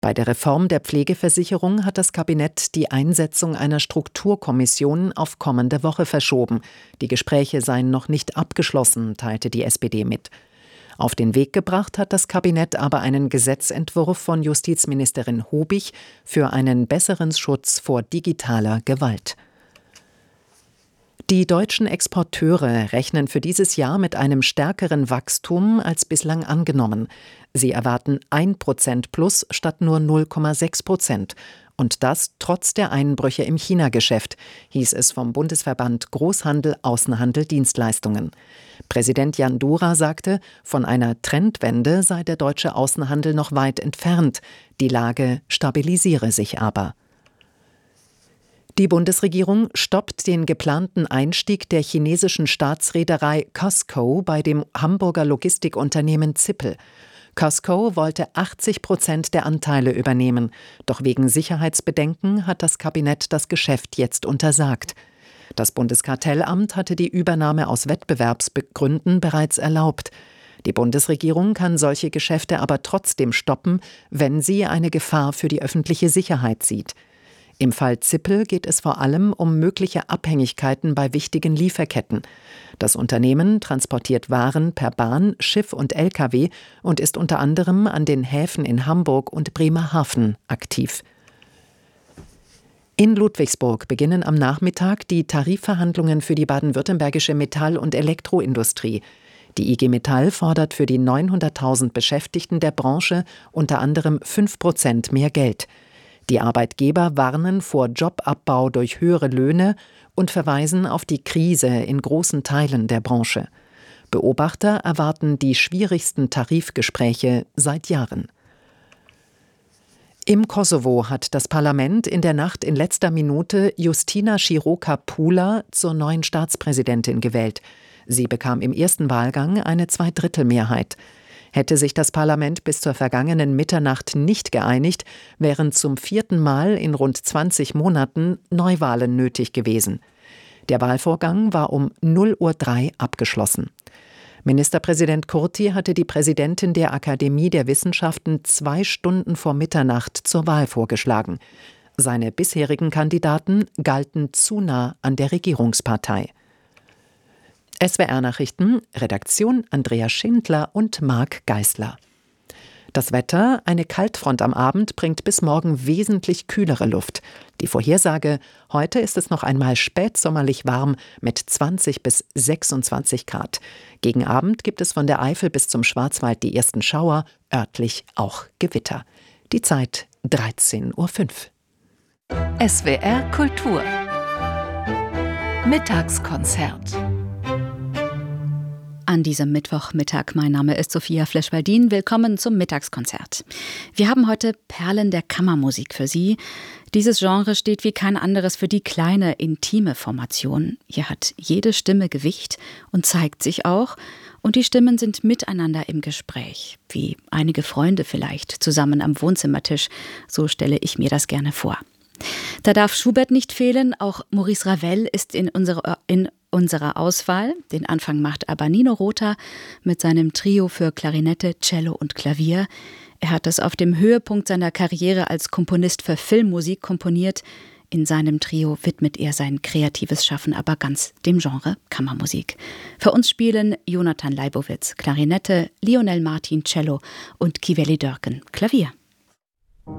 Bei der Reform der Pflegeversicherung hat das Kabinett die Einsetzung einer Strukturkommission auf kommende Woche verschoben. Die Gespräche seien noch nicht abgeschlossen, teilte die SPD mit. Auf den Weg gebracht hat das Kabinett aber einen Gesetzentwurf von Justizministerin Hobich für einen besseren Schutz vor digitaler Gewalt. Die deutschen Exporteure rechnen für dieses Jahr mit einem stärkeren Wachstum als bislang angenommen. Sie erwarten 1% plus statt nur 0,6%. Und das trotz der Einbrüche im China-Geschäft, hieß es vom Bundesverband Großhandel, Außenhandel, Dienstleistungen. Präsident Jan Dura sagte, von einer Trendwende sei der deutsche Außenhandel noch weit entfernt. Die Lage stabilisiere sich aber. Die Bundesregierung stoppt den geplanten Einstieg der chinesischen Staatsreederei COSCO bei dem Hamburger Logistikunternehmen Zippel. COSCO wollte 80% der Anteile übernehmen, doch wegen Sicherheitsbedenken hat das Kabinett das Geschäft jetzt untersagt. Das Bundeskartellamt hatte die Übernahme aus Wettbewerbsgründen bereits erlaubt. Die Bundesregierung kann solche Geschäfte aber trotzdem stoppen, wenn sie eine Gefahr für die öffentliche Sicherheit sieht. Im Fall Zippel geht es vor allem um mögliche Abhängigkeiten bei wichtigen Lieferketten. Das Unternehmen transportiert Waren per Bahn, Schiff und Lkw und ist unter anderem an den Häfen in Hamburg und Bremerhaven aktiv. In Ludwigsburg beginnen am Nachmittag die Tarifverhandlungen für die baden-württembergische Metall- und Elektroindustrie. Die IG Metall fordert für die 900.000 Beschäftigten der Branche unter anderem 5% mehr Geld. Die Arbeitgeber warnen vor Jobabbau durch höhere Löhne und verweisen auf die Krise in großen Teilen der Branche. Beobachter erwarten die schwierigsten Tarifgespräche seit Jahren. Im Kosovo hat das Parlament in der Nacht in letzter Minute Justina Široka-Pula zur neuen Staatspräsidentin gewählt. Sie bekam im ersten Wahlgang eine Zweidrittelmehrheit. Hätte sich das Parlament bis zur vergangenen Mitternacht nicht geeinigt, wären zum 4. Mal in rund 20 Monaten Neuwahlen nötig gewesen. Der Wahlvorgang war um 0:03 Uhr abgeschlossen. Ministerpräsident Kurti hatte die Präsidentin der Akademie der Wissenschaften 2 Stunden vor Mitternacht zur Wahl vorgeschlagen. Seine bisherigen Kandidaten galten zu nah an der Regierungspartei. SWR-Nachrichten, Redaktion Andrea Schindler und Marc Geisler. Das Wetter: Eine Kaltfront am Abend bringt bis morgen wesentlich kühlere Luft. Die Vorhersage: Heute ist es noch einmal spätsommerlich warm mit 20 bis 26 Grad. Gegen Abend gibt es von der Eifel bis zum Schwarzwald die ersten Schauer, örtlich auch Gewitter. Die Zeit 13:05 Uhr. SWR Kultur Mittagskonzert. An diesem Mittwochmittag, mein Name ist Sophia Flesch-Waldin. Willkommen zum Mittagskonzert. Wir haben heute Perlen der Kammermusik für Sie. Dieses Genre steht wie kein anderes für die kleine, intime Formation. Hier hat jede Stimme Gewicht und zeigt sich auch. Und die Stimmen sind miteinander im Gespräch, wie einige Freunde vielleicht, zusammen am Wohnzimmertisch. So stelle ich mir das gerne vor. Da darf Schubert nicht fehlen, auch Maurice Ravel ist in unserer Auswahl. Den Anfang macht aber Nino Rota mit seinem Trio für Klarinette, Cello und Klavier. Er hat es auf dem Höhepunkt seiner Karriere als Komponist für Filmmusik komponiert. In seinem Trio widmet er sein kreatives Schaffen aber ganz dem Genre Kammermusik. Für uns spielen Jonathan Leibowitz Klarinette, Lionel Martin Cello und Kiveli Dörken Klavier.